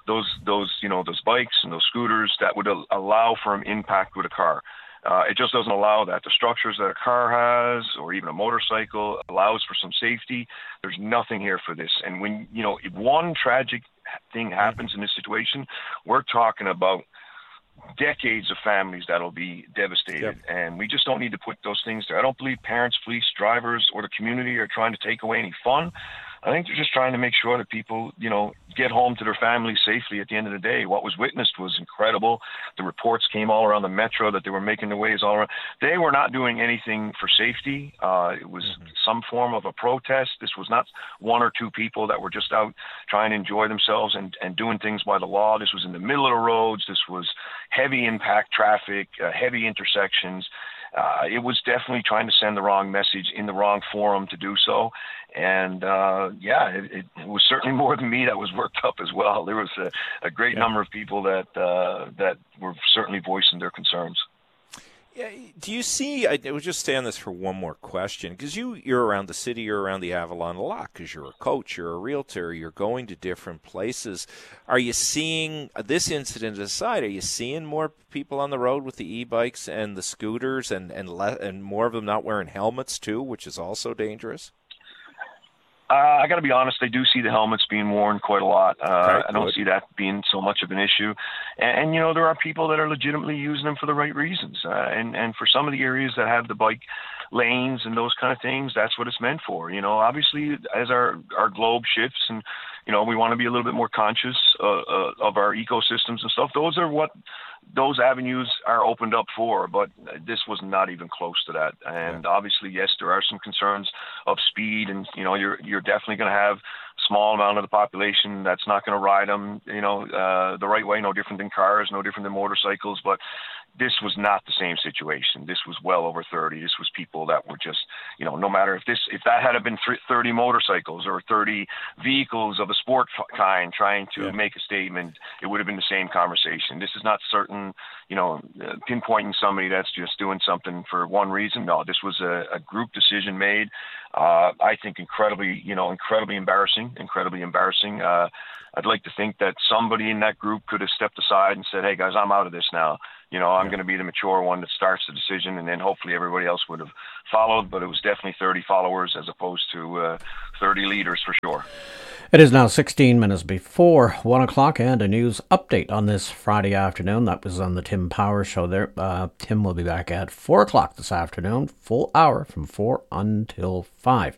bikes and those scooters that would allow for an impact with a car. It just doesn't allow that. The structures that a car has, or even a motorcycle, allows for some safety. There's nothing here for this. And when, if one tragic thing happens in this situation, we're talking about decades of families that'll be devastated. Yep. And we just don't need to put those things there. I don't believe parents, police, drivers, or the community are trying to take away any fun. I think they're just trying to make sure that people, get home to their families safely at the end of the day. What was witnessed was incredible. The reports came all around the metro that they were making their ways all around. They were not doing anything for safety. It was some form of a protest. This was not one or two people that were just out trying to enjoy themselves and doing things by the law. This was in the middle of the roads. This was heavy impact traffic, heavy intersections. It was definitely trying to send the wrong message in the wrong forum to do so. And it was certainly more than me that was worked up as well. There was a great number of people that were certainly voicing their concerns. Yeah, do you see, I would just stay on this for one more question, because you're around the city, you're around the Avalon a lot, because you're a coach, you're a realtor, you're going to different places. Are you seeing, this incident aside, are you seeing more people on the road with the e-bikes and the scooters and more of them not wearing helmets too, which is also dangerous? I got to be honest, I do see the helmets being worn quite a lot. Okay, I don't see that being so much of an issue. And there are people that are legitimately using them for the right reasons. And for some of the areas that have the bike lanes and those kind of things, that's what it's meant for. Obviously, as our globe shifts and we want to be a little bit more conscious of our ecosystems and stuff. Those are what those avenues are opened up for, but this was not even close to that. And obviously, yes, there are some concerns of speed, and you're definitely going to have a small amount of the population that's not going to ride them, the right way. No different than cars, no different than motorcycles, but this was not the same situation. This was well over 30. This was people that were just, no matter if that had been 30 motorcycles or 30 vehicles of a sport kind trying to make a statement, it would have been the same conversation. This is not certain, pinpointing somebody that's just doing something for one reason. No, this was a group decision made. I think incredibly embarrassing. I'd like to think that somebody in that group could have stepped aside and said, hey guys, I'm out of this now. I'm going to be the mature one that starts the decision, and then hopefully everybody else would have followed. But it was definitely 30 followers as opposed to 30 leaders for sure. It is now 16 minutes before 1 o'clock, and a news update on this Friday afternoon. That was on the Tim Power Show there. Tim will be back at 4 o'clock this afternoon, full hour from 4 until 5.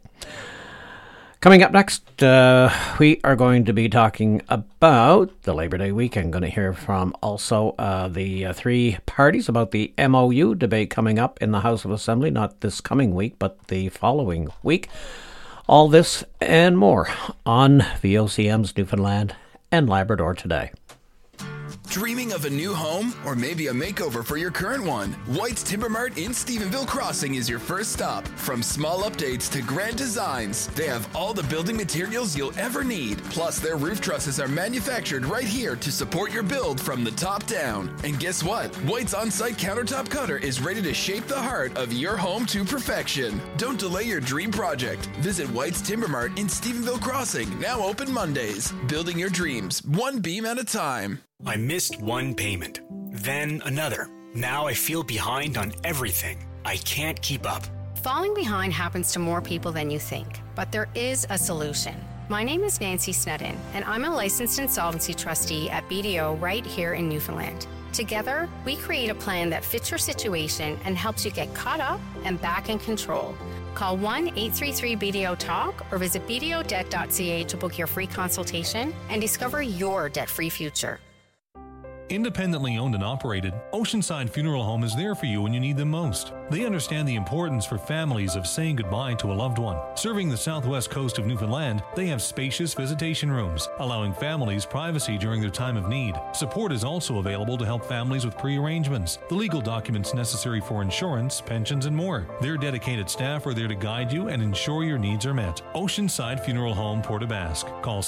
Coming up next, we are going to be talking about the Labor Day weekend. Going to hear from also the three parties about the MOU debate coming up in the House of Assembly, not this coming week, but the following week. All this and more on VOCM's Newfoundland and Labrador Today. Dreaming of a new home or maybe a makeover for your current one? White's Timber Mart in Stephenville Crossing is your first stop. From small updates to grand designs, they have all the building materials you'll ever need. Plus, their roof trusses are manufactured right here to support your build from the top down. And guess what? White's on-site countertop cutter is ready to shape the heart of your home to perfection. Don't delay your dream project. Visit White's Timber Mart in Stephenville Crossing, now open Mondays. Building your dreams, one beam at a time. I missed one payment, then another. Now I feel behind on everything. I can't keep up. Falling behind happens to more people than you think, but there is a solution. My name is Nancy Snedden, and I'm a licensed insolvency trustee at BDO right here in Newfoundland. Together, we create a plan that fits your situation and helps you get caught up and back in control. Call 1-833-BDO-TALK or visit bdodebt.ca to book your free consultation and discover your debt-free future. Independently owned and operated, Oceanside Funeral Home is there for you when you need them most. They understand the importance for families of saying goodbye to a loved one. Serving the southwest coast of Newfoundland, they have spacious visitation rooms, allowing families privacy during their time of need. Support is also available to help families with pre-arrangements, the legal documents necessary for insurance, pensions, and more. Their dedicated staff are there to guide you and ensure your needs are met. Oceanside Funeral Home, Port aux Basques. Call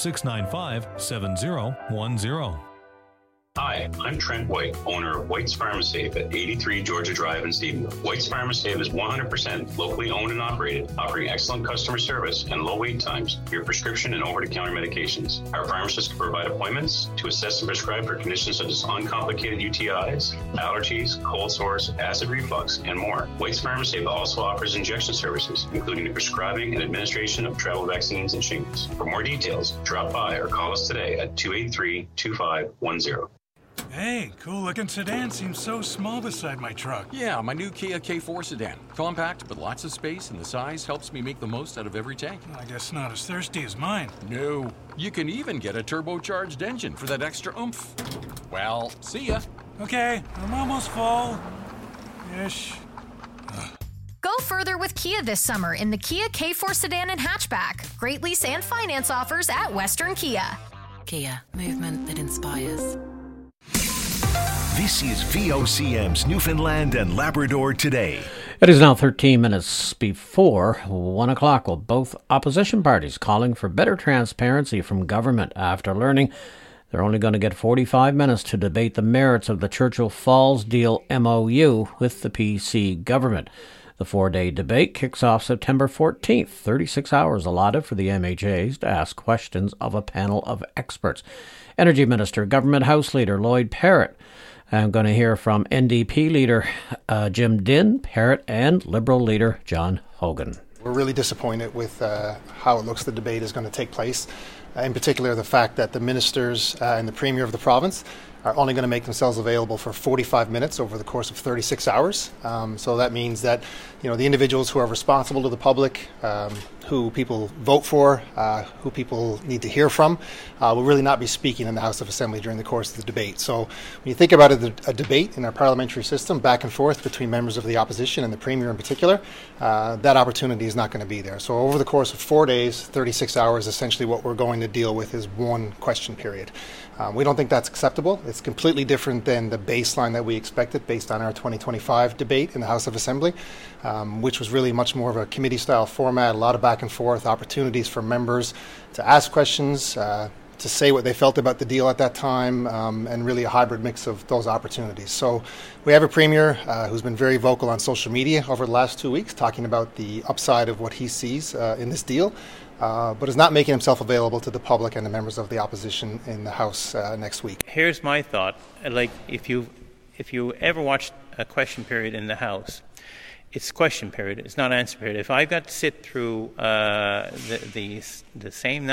695-7010. Hi, I'm Trent White, owner of White's Pharmasafe at 83 Georgia Drive in Stephenville. White's Pharmasafe is 100% locally owned and operated, offering excellent customer service and low wait times for your prescription and over-the-counter medications. Our pharmacists can provide appointments to assess and prescribe for conditions such as uncomplicated UTIs, allergies, cold sores, acid reflux, and more. White's Pharmasafe also offers injection services, including the prescribing and administration of travel vaccines and shingles. For more details, drop by or call us today at 283-2510. Hey, cool-looking sedan seems so small beside my truck. Yeah, my new Kia K4 sedan. Compact, but lots of space, and the size helps me make the most out of every tank. I guess not as thirsty as mine. No. You can even get a turbocharged engine for that extra oomph. Well, see ya. Okay, I'm almost full. Ish. Go further with Kia this summer in the Kia K4 sedan and hatchback. Great lease and finance offers at Western Kia. Kia, movement that inspires. This is VOCM's Newfoundland and Labrador Today. It is now 13 minutes before 1 o'clock, with both opposition parties calling for better transparency from government after learning they're only going to get 45 minutes to debate the merits of the Churchill Falls deal MOU with the PC government. The 4-day debate kicks off September 14th, 36 hours allotted for the MHAs to ask questions of a panel of experts. Energy Minister, Government House Leader Lloyd Parrott. I'm going to hear from NDP leader Jim Dinn, Parrott, and Liberal leader John Hogan. We're really disappointed with how it looks the debate is going to take place. in particular the fact that the ministers and the Premier of the province are only going to make themselves available for 45 minutes over the course of 36 hours. So that means that, the individuals who are responsible to the public, who people vote for, who people need to hear from, will really not be speaking in the House of Assembly during the course of the debate. So when you think about a debate in our parliamentary system back and forth between members of the opposition and the Premier in particular, that opportunity is not going to be there. So over the course of 4 days, 36 hours, essentially what we're going to deal with is one question period. We don't think that's acceptable. It's completely different than the baseline that we expected based on our 2025 debate in the House of Assembly, which was really much more of a committee-style format, a lot of back and forth, opportunities for members to ask questions, to say what they felt about the deal at that time, and really a hybrid mix of those opportunities. So we have a Premier who's been very vocal on social media over the last 2 weeks, talking about the upside of what he sees in this deal, but is not making himself available to the public and the members of the opposition in the House next week. Here's my thought. Like, if you ever watched a question period in the House, it's question period. It's not answer period. If I've got to sit through the same